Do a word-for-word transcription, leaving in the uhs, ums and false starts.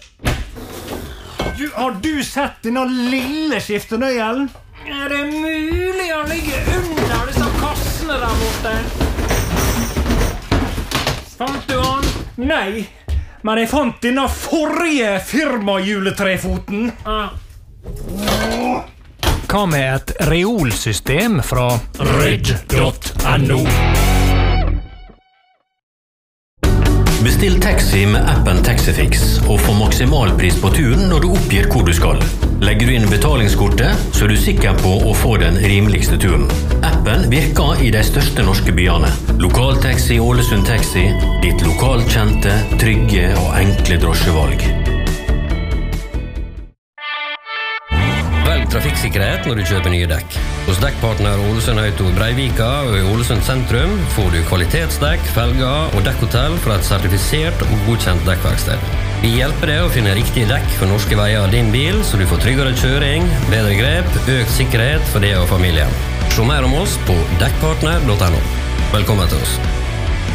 Du, har du sett denne lille skiftenøyelen? Er det mulig å ligge under disse kassene der borte? Fant du han? Nei, men jeg fant denne forrige firmajuletrefoten. Ah. Hva med et reolsystem fra ryd punktum no? Bestill taxi med appen Taxifix og få maksimal pris på turen når du oppgir hvor du skal. Legger du inn betalingskortet, så er du sikker på å få den rimeligste turen. Appen virker i de største norske byene. Lokaltaxi Ålesund Taxi, ditt lokalkjente, trygge og enkle drosjevalg. Velg trafikksikkerhet når du kjøper nye dekk. Hos dekkpartner Ålesund Auto Breivika og i Ålesund sentrum får du kvalitetsdekk, felger og dekkhotell fra et sertifisert og godkjent dekkverksted. Vi hjelper deg å finne riktige dekk for norske veier av din bil, så du får tryggere kjøring, bedre grep, økt sikkerhet for deg og familien. Se mer om oss på dekkpartner punktum no. Velkommen til oss.